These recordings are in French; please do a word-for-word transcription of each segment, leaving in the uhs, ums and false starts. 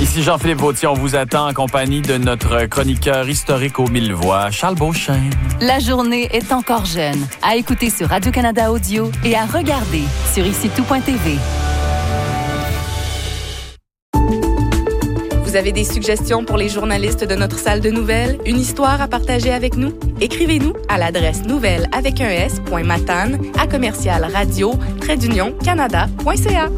Ici Jean-Philippe Vautier, on vous attend en compagnie de notre chroniqueur historique aux mille voix, Charles Beauchesne. La journée est encore jeune. À écouter sur Radio-Canada Audio et à regarder sur ici tout point t v. Vous avez des suggestions pour les journalistes de notre salle de nouvelles? Une histoire à partager avec nous? Écrivez-nous à l'adresse nouvelle avec un S, point matane, à commercial radio, trait d'union, canada, point c a.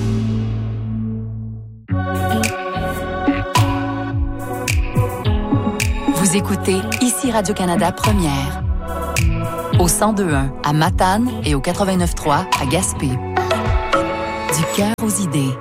Vous écoutez Ici Radio-Canada Première. Au cent deux point un à Matane et au quatre-vingt-neuf point trois à Gaspé. Du cœur aux idées.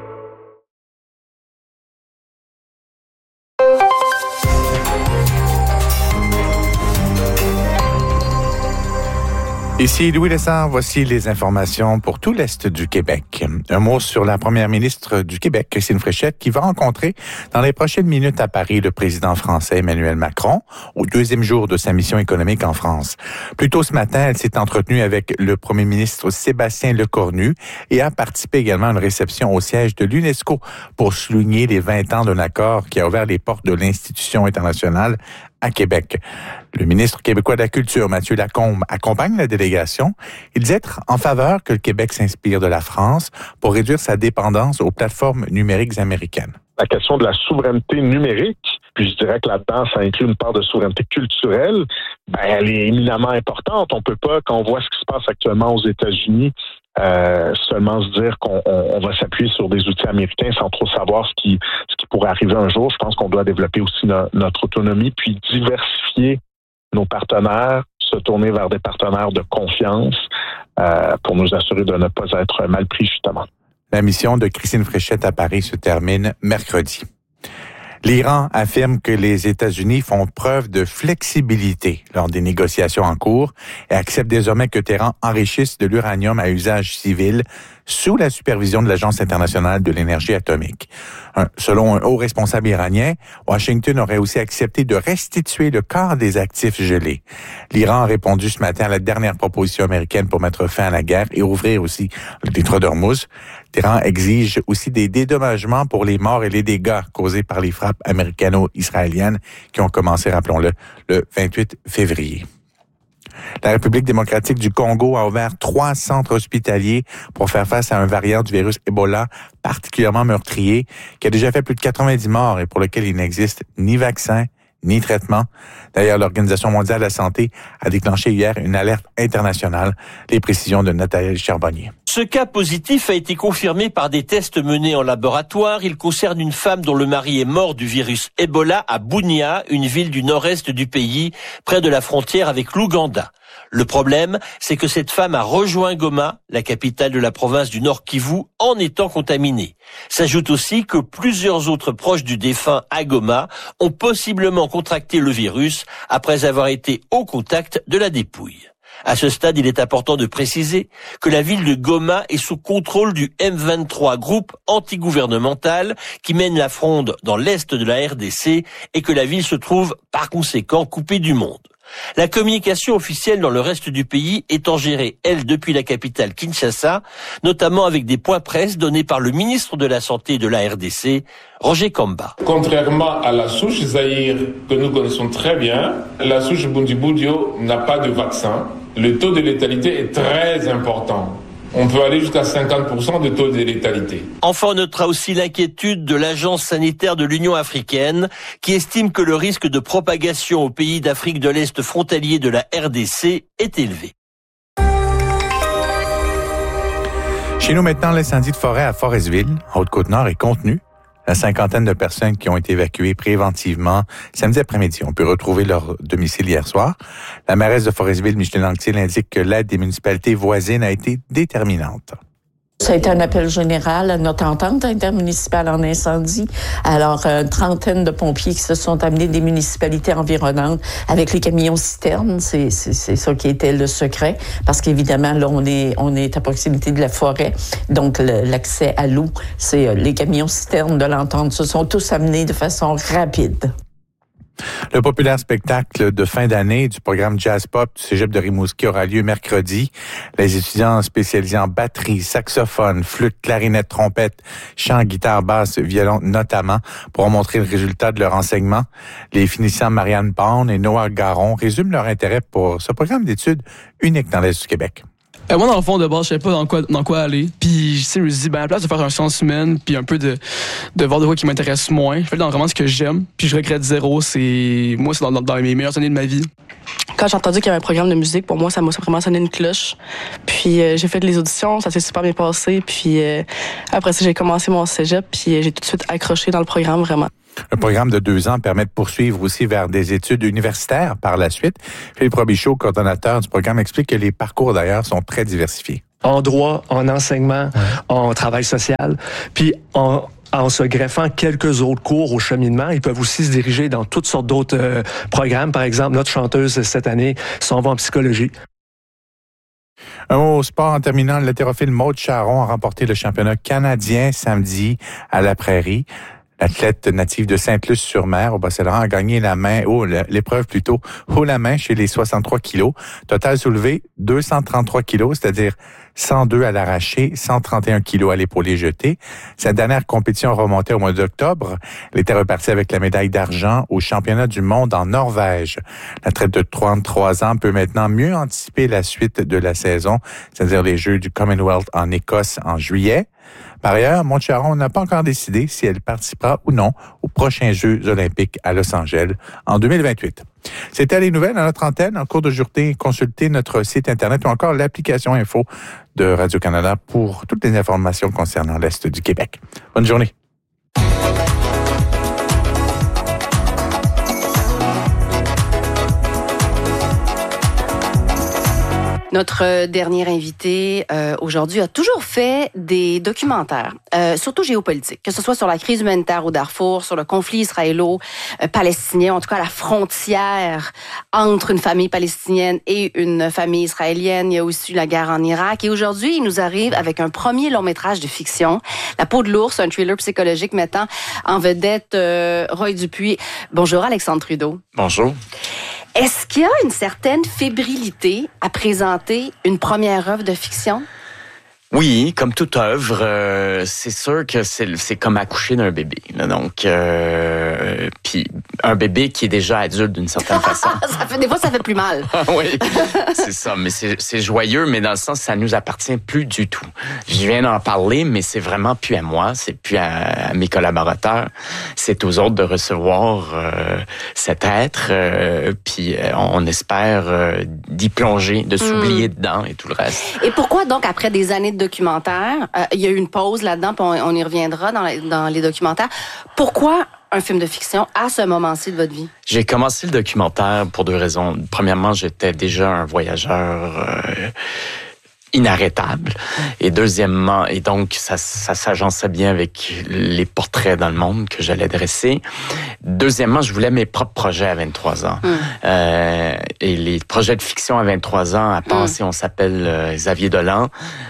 Ici Louis Lessard, voici les informations pour tout l'Est du Québec. Un mot sur la première ministre du Québec, Christine Fréchette, qui va rencontrer dans les prochaines minutes à Paris le président français Emmanuel Macron, au deuxième jour de sa mission économique en France. Plus tôt ce matin, elle s'est entretenue avec le premier ministre Sébastien Lecornu et a participé également à une réception au siège de l'UNESCO pour souligner les vingt ans d'un accord qui a ouvert les portes de l'institution internationale à Québec. Le ministre québécois de la Culture, Mathieu Lacombe, accompagne la délégation. Il dit être en faveur que le Québec s'inspire de la France pour réduire sa dépendance aux plateformes numériques américaines. La question de la souveraineté numérique, puis je dirais que là-dedans, ça inclut une part de souveraineté culturelle, ben, elle est éminemment importante. On peut pas, quand on voit ce qui se passe actuellement aux États-Unis, euh, seulement se dire qu'on on, on va s'appuyer sur des outils américains sans trop savoir ce qui, ce qui pourrait arriver un jour. Je pense qu'on doit développer aussi no, notre autonomie, puis diversifier nos partenaires, se tourner vers des partenaires de confiance euh, pour nous assurer de ne pas être mal pris, justement. La mission de Christine Fréchette à Paris se termine mercredi. L'Iran affirme que les États-Unis font preuve de flexibilité lors des négociations en cours et accepte désormais que Téhéran enrichisse de l'uranium à usage civil sous la supervision de l'Agence internationale de l'énergie atomique. Un, selon un haut responsable iranien, Washington aurait aussi accepté de restituer le quart des actifs gelés. L'Iran a répondu ce matin à la dernière proposition américaine pour mettre fin à la guerre et ouvrir aussi le détroit d'Ormuz. Téhéran exige aussi des dédommagements pour les morts et les dégâts causés par les frappes américano-israéliennes qui ont commencé, rappelons-le, le vingt-huit février. La République démocratique du Congo a ouvert trois centres hospitaliers pour faire face à un variant du virus Ebola particulièrement meurtrier qui a déjà fait plus de quatre-vingt-dix morts et pour lequel il n'existe ni vaccin ni traitement. D'ailleurs, l'Organisation mondiale de la santé a déclenché hier une alerte internationale. Les précisions de Nathalie Charbonnier. Ce cas positif a été confirmé par des tests menés en laboratoire. Il concerne une femme dont le mari est mort du virus Ebola à Bunia, une ville du nord-est du pays, près de la frontière avec l'Ouganda. Le problème, c'est que cette femme a rejoint Goma, la capitale de la province du Nord Kivu, en étant contaminée. S'ajoute aussi que plusieurs autres proches du défunt à Goma ont possiblement contracté le virus après avoir été au contact de la dépouille. À ce stade, il est important de préciser que la ville de Goma est sous contrôle du M vingt-trois, groupe antigouvernemental qui mène la fronde dans l'est de la R D C et que la ville se trouve par conséquent coupée du monde. La communication officielle dans le reste du pays étant gérée, elle, depuis la capitale Kinshasa, notamment avec des points presse donnés par le ministre de la Santé de la R D C, Roger Kamba. Contrairement à la souche Zaïre que nous connaissons très bien, la souche Bundibugyo n'a pas de vaccin. Le taux de létalité est très important. On peut aller jusqu'à cinquante pour cent de taux de létalité. Enfin, on notera aussi l'inquiétude de l'Agence sanitaire de l'Union africaine qui estime que le risque de propagation aux pays d'Afrique de l'Est frontaliers de la R D C est élevé. Chez nous maintenant, l'incendie de forêt à Forestville, en Haute-Côte-Nord, est contenu. La cinquantaine de personnes qui ont été évacuées préventivement samedi après-midi ont pu retrouver leur domicile hier soir. La mairesse de Forestville, Micheline Anctil, indique que l'aide des municipalités voisines a été déterminante. Ça a été un appel général à notre entente intermunicipale en incendie. Alors, une trentaine de pompiers qui se sont amenés des municipalités environnantes avec les camions citernes. C'est, c'est, c'est ça qui était le secret. Parce qu'évidemment, là, on est, on est à proximité de la forêt. Donc, le, l'accès à l'eau, c'est les camions citernes de l'entente se sont tous amenés de façon rapide. Le populaire spectacle de fin d'année du programme Jazz Pop du Cégep de Rimouski aura lieu mercredi. Les étudiants spécialisés en batterie, saxophone, flûte, clarinette, trompette, chant, guitare, basse, violon notamment pourront montrer le résultat de leur enseignement. Les finissants Marianne Pound et Noah Garon résument leur intérêt pour ce programme d'études unique dans l'Est du Québec. Euh, moi, dans le fond, de base, je savais pas dans quoi, dans quoi aller. Puis, tu sais, je me suis dit, ben, à la place de faire un sciences humaines, puis un peu de, de voir de quoi qui m'intéresse moins, je fais dans vraiment ce que j'aime. Puis, je regrette zéro. C'est, moi, c'est dans, dans, dans mes meilleures années de ma vie. Quand j'ai entendu qu'il y avait un programme de musique, pour moi, ça m'a vraiment sonné une cloche. Puis, euh, j'ai fait les auditions, ça s'est super bien passé. Puis, euh, après ça, j'ai commencé mon cégep, puis euh, j'ai tout de suite accroché dans le programme, vraiment. Un programme de deux ans permet de poursuivre aussi vers des études universitaires par la suite. Philippe Robichaud, coordonnateur du programme, explique que les parcours d'ailleurs sont très diversifiés. En droit, en enseignement, ouais. en travail social, puis en... En se greffant quelques autres cours au cheminement, ils peuvent aussi se diriger dans toutes sortes d'autres euh, programmes. Par exemple, notre chanteuse cette année s'en va en psychologie. Un mot au sport en terminant. L'haltérophile Maude Charron a remporté le championnat canadien samedi à la Prairie. L'athlète native de Sainte-Luce-sur-Mer au Bas-Saint-Laurent a gagné la main, oh, l'épreuve plutôt, haut la main chez les soixante-trois kilos. Total soulevé, deux cent trente-trois kilos, c'est-à-dire cent deux à l'arraché, cent trente et un kilos à l'épaulé jeté. Sa dernière compétition remontait au mois d'octobre. Elle était repartie avec la médaille d'argent au championnat du monde en Norvège. L'athlète de trente-trois ans peut maintenant mieux anticiper la suite de la saison, c'est-à-dire les Jeux du Commonwealth en Écosse en juillet. Par ailleurs, Maude Charron n'a pas encore décidé si elle participera ou non aux prochains Jeux olympiques à Los Angeles en deux mille vingt-huit. C'était les nouvelles à notre antenne. En cours de journée, consultez notre site Internet ou encore l'application Info de Radio-Canada pour toutes les informations concernant l'Est du Québec. Bonne journée. Notre dernier invité euh, aujourd'hui a toujours fait des documentaires, euh, surtout géopolitiques, que ce soit sur la crise humanitaire au Darfour, sur le conflit israélo-palestinien, en tout cas la frontière entre une famille palestinienne et une famille israélienne. Il y a aussi la guerre en Irak. Et aujourd'hui, il nous arrive avec un premier long métrage de fiction, La peau de l'ours, un thriller psychologique mettant en vedette euh, Roy Dupuis. Bonjour Alexandre Trudeau. Bonjour. Est-ce qu'il y a une certaine fébrilité à présenter une première œuvre de fiction? Oui, comme toute œuvre, euh, c'est sûr que c'est, c'est comme accoucher d'un bébé. Là, donc, euh, puis un bébé qui est déjà adulte d'une certaine façon. Ça fait, des fois, ça fait plus mal. Oui, c'est ça. Mais c'est, c'est joyeux, mais dans le sens, ça nous appartient plus du tout. Je viens d'en parler, mais c'est vraiment plus à moi, c'est plus à, à mes collaborateurs. C'est aux autres de recevoir euh, cet être, euh, puis euh, on espère euh, d'y plonger, de s'oublier mmh. dedans et tout le reste. Et pourquoi donc, après des années de documentaire, euh, il y a eu une pause là-dedans, puis on, on y reviendra dans, la, dans les documentaires. Pourquoi un film de fiction à ce moment-ci de votre vie? J'ai commencé le documentaire pour deux raisons. Premièrement, j'étais déjà un voyageur euh, inarrêtable. Et deuxièmement, et donc ça, ça s'agençait bien avec les portraits dans le monde que j'allais dresser. Deuxièmement, je voulais mes propres projets à vingt-trois ans. Mm. Euh, et les projets de fiction à vingt-trois ans, à penser, mm. on s'appelle euh, Xavier Dolan,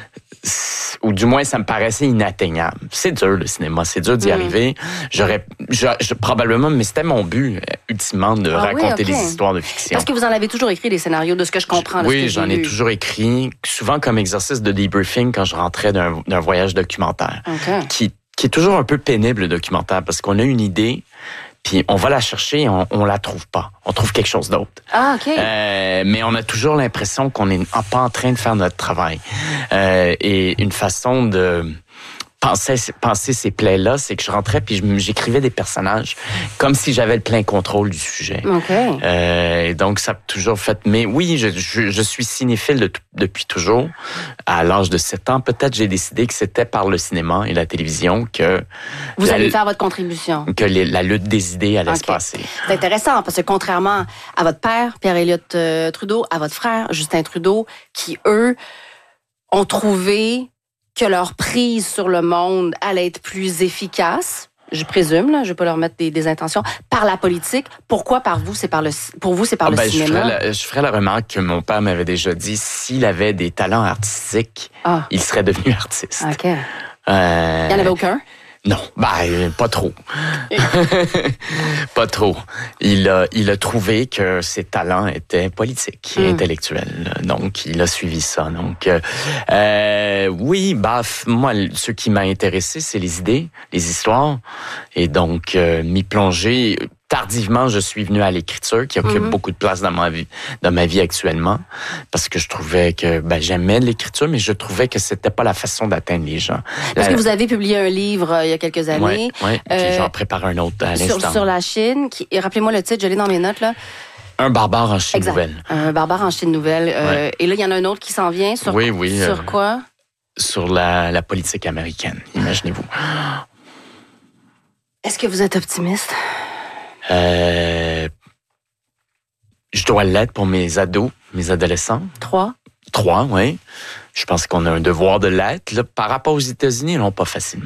ou du moins ça me paraissait inatteignable. C'est dur le cinéma, c'est dur d'y mmh. arriver. J'aurais, je, je, probablement, mais c'était mon but ultimement de ah, raconter oui, okay. des histoires de fiction. Parce que vous en avez toujours écrit des scénarios, de ce que je comprends. Je, oui, que j'en ai toujours écrit, souvent comme exercice de debriefing quand je rentrais d'un, d'un voyage documentaire, okay. qui, qui est toujours un peu pénible le documentaire parce qu'on a une idée. Puis on va la chercher et on, on la trouve pas. On trouve quelque chose d'autre. Ah, OK. Euh, mais on a toujours l'impression qu'on n'est pas en train de faire notre travail. Euh, et une façon de penser, penser ces plaies-là, c'est que je rentrais puis je, j'écrivais des personnages comme si j'avais le plein contrôle du sujet. OK. Euh, et donc, ça a toujours fait... Mais oui, je, je, je suis cinéphile de, depuis toujours. À l'âge de sept ans, peut-être, j'ai décidé que c'était par le cinéma et la télévision que... Vous allez faire votre contribution. Que les, la lutte des idées allait okay. se passer. C'est intéressant, parce que contrairement à votre père, Pierre-Éliott euh, Trudeau, à votre frère, Justin Trudeau, qui, eux, ont trouvé que leur prise sur le monde allait être plus efficace, je présume, là, je vais pas leur mettre des, des intentions, par la politique. Pourquoi par vous, c'est par le, pour vous, c'est par ah, le ben, cinéma? Je ferais, la, je ferais la remarque que mon père m'avait déjà dit, s'il avait des talents artistiques, ah. il serait devenu artiste. OK. Euh, il n'y en avait aucun? Non, ben, pas trop. Pas trop. Il a, il a trouvé que ses talents étaient politiques et mm. intellectuels. Donc, il a suivi ça. Donc, euh, oui, bah, moi, ce qui m'a intéressé, c'est les idées, les histoires. Et donc, euh, m'y plonger. Tardivement, je suis venu à l'écriture, qui occupe mm-hmm. beaucoup de place dans ma vie, dans ma vie actuellement, parce que je trouvais que ben, j'aimais l'écriture, mais je trouvais que c'était pas la façon d'atteindre les gens. Parce la... que vous avez publié un livre euh, il y a quelques années. Oui, ouais, puis euh, j'en prépare un autre à l'instant. Sur, sur la Chine, qui, et rappelez-moi le titre, je l'ai dans mes notes là. Un barbare en Chine exact. nouvelle. Un barbare en Chine nouvelle. Euh, ouais. Et là, il y en a un autre qui s'en vient. Sur, oui, oui. Sur euh, quoi? Sur la, la politique américaine, imaginez-vous. Est-ce que vous êtes optimiste? Euh, je dois l'être pour mes ados, mes adolescents. Trois? Trois, oui. Je pense qu'on a un devoir de l'être. Là, par rapport aux États-Unis, ils l'ont pas facilement.